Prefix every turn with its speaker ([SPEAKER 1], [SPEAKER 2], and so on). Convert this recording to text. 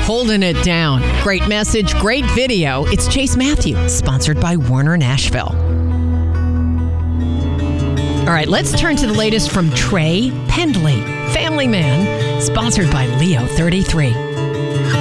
[SPEAKER 1] Holding it down. Great message, great video. It's Chase Matthew, sponsored by Warner Nashville. All right, let's turn to the latest from Trey Pendley, Family Man, sponsored by Leo 33.